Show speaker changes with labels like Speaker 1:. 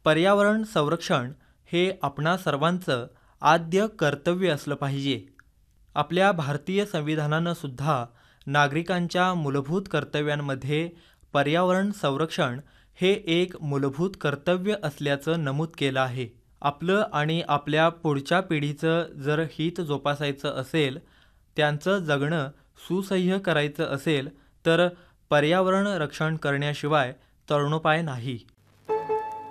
Speaker 1: पर्यावरण संरक्षण हे आपणा सर्वांचं आद्य कर्तव्य असलं पाहिजे. आपल्या भारतीय संविधानानं सुद्धा नागरिकांच्या मूलभूत कर्तव्यांमध्ये पर्यावरण संरक्षण हे एक मूलभूत कर्तव्य असल्याचं नमूद केलं आहे. आपलं आणि आपल्या पुढच्या पिढीचं जर हित जोपासायचं असेल, त्यांचं जगणं सुसह्य करायचं असेल, तर पर्यावरण रक्षण करण्याशिवाय तरणोपाय नाही.